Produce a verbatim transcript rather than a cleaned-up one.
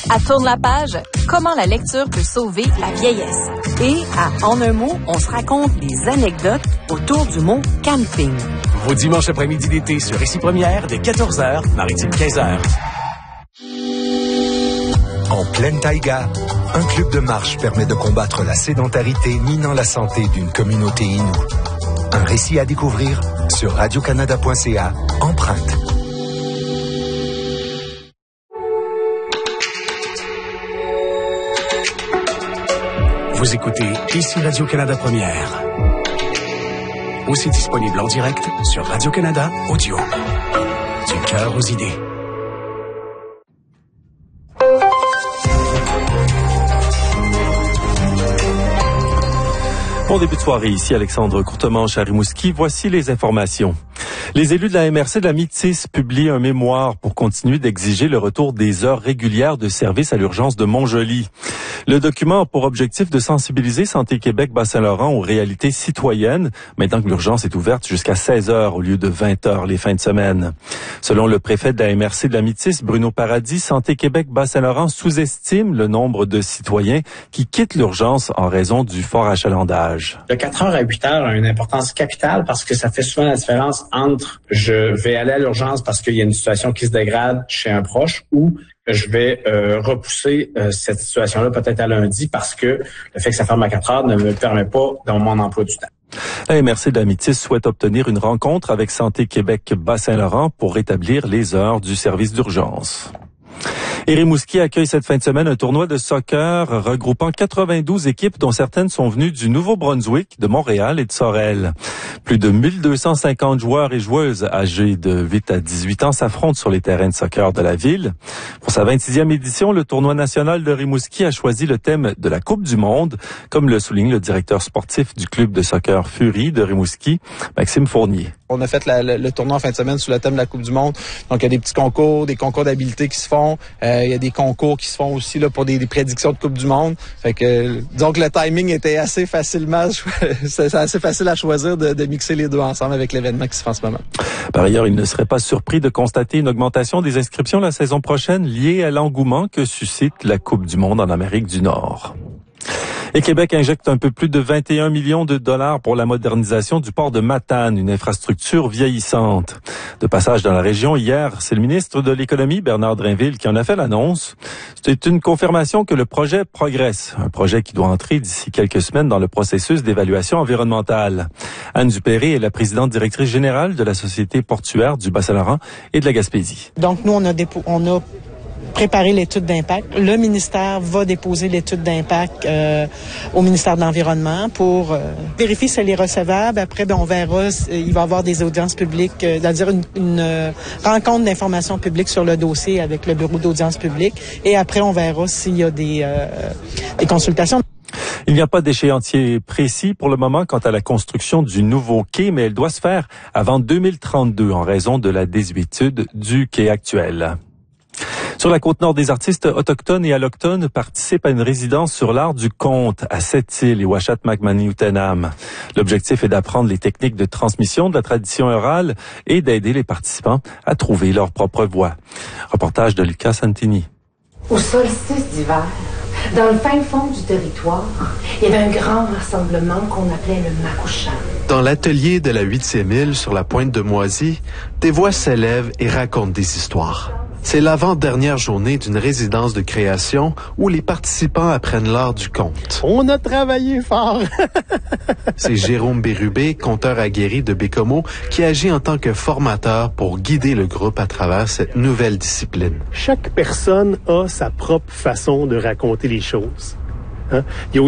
À Tourne la page, comment la lecture peut sauver la vieillesse. Et à En un mot, on se raconte des anecdotes autour du mot camping. Vos dimanches après-midi d'été sur Ici Première dès quatorze heures, Maritime quinze heures. En pleine taïga, un club de marche permet de combattre la sédentarité minant la santé d'une communauté inoue. Un récit à découvrir sur radio canada point c a, Empreinte. Vous écoutez Ici Radio-Canada Première. Aussi disponible en direct sur Radio-Canada Audio. Du cœur aux idées. Bon début de soirée, ici Alexandre Courtemanche à Rimouski. Voici les informations. Les élus de la M R C de la Métis publient un mémoire pour continuer d'exiger le retour des heures régulières de service à l'urgence de Montjoly. Le document a pour objectif de sensibiliser Santé Québec Bas-Saint-Laurent aux réalités citoyennes, maintenant que l'urgence est ouverte jusqu'à seize heures au lieu de vingt heures les fins de semaine. Selon le préfet de la M R C de la Métis, Bruno Paradis, Santé Québec Bas-Saint-Laurent sous-estime le nombre de citoyens qui quittent l'urgence en raison du fort achalandage. De quatre heures à huit heures a une importance capitale parce que ça fait souvent la différence entre je vais aller à l'urgence parce qu'il y a une situation qui se dégrade chez un proche ou je vais euh, repousser euh, cette situation-là peut-être à lundi parce que le fait que ça ferme à quatre heures ne me permet pas dans mon emploi du temps. La M R C de la Métis souhaite obtenir une rencontre avec Santé Québec Bas-Saint-Laurent pour rétablir les heures du service d'urgence. Et Rimouski accueille cette fin de semaine un tournoi de soccer regroupant quatre-vingt-douze équipes dont certaines sont venues du Nouveau-Brunswick, de Montréal et de Sorel. Plus de mille deux cent cinquante joueurs et joueuses âgés de huit à dix-huit ans s'affrontent sur les terrains de soccer de la ville. Pour sa vingt-sixième édition, le tournoi national de Rimouski a choisi le thème de la Coupe du Monde, comme le souligne le directeur sportif du club de soccer Fury de Rimouski, Maxime Fournier. On a fait la, le, le tournoi en fin de semaine sous le thème de la Coupe du Monde. Donc, il y a des petits concours, des concours d'habileté qui se font. Euh, il y a des concours qui se font aussi là pour des, des prédictions de Coupe du Monde. Fait que, disons que le timing était assez facilement, c'est assez facile à choisir de, de mixer les deux ensemble avec l'événement qui se fait en ce moment. Par ailleurs, il ne serait pas surpris de constater une augmentation des inscriptions la saison prochaine liée à l'engouement que suscite la Coupe du Monde en Amérique du Nord. Et Québec injecte un peu plus de vingt et un millions de dollars pour la modernisation du port de Matane, une infrastructure vieillissante. De passage dans la région hier, c'est le ministre de l'Économie, Bernard Drinville, qui en a fait l'annonce. C'est une confirmation que le projet progresse, un projet qui doit entrer d'ici quelques semaines dans le processus d'évaluation environnementale. Anne Dupéré est la présidente directrice générale de la Société portuaire du Bas-Saint-Laurent et de la Gaspésie. Donc nous, on a, dépo- on a préparer l'étude d'impact. Le ministère va déposer l'étude d'impact euh, au ministère de l'Environnement pour euh, vérifier si elle est recevable. Après, ben, on verra, il va y avoir des audiences publiques, euh, c'est-à-dire une, une euh, rencontre d'information publique sur le dossier avec le bureau d'audience publique. Et après, on verra s'il y a des, euh, des consultations. Il n'y a pas d'échéancier précis pour le moment quant à la construction du nouveau quai, mais elle doit se faire avant deux mille trente-deux en raison de la désuétude du quai actuel. Sur la côte nord, des artistes autochtones et allochtones participent à une résidence sur l'art du conte à Sept-Îles et Ouachat-Macmaniutenam. L'objectif est d'apprendre les techniques de transmission de la tradition orale et d'aider les participants à trouver leur propre voix. Reportage de Lucas Santini. Au solstice d'hiver, dans le fin fond du territoire, il y avait un grand rassemblement qu'on appelait le Makouchan. Dans l'atelier de la huitième île sur la pointe de Moisy, des voix s'élèvent et racontent des histoires. C'est l'avant-dernière journée d'une résidence de création où les participants apprennent l'art du conte. On a travaillé fort! C'est Jérôme Bérubé, conteur aguerri de Bécomo, qui agit en tant que formateur pour guider le groupe à travers cette nouvelle discipline. Chaque personne a sa propre façon de raconter les choses. Hein? Il y a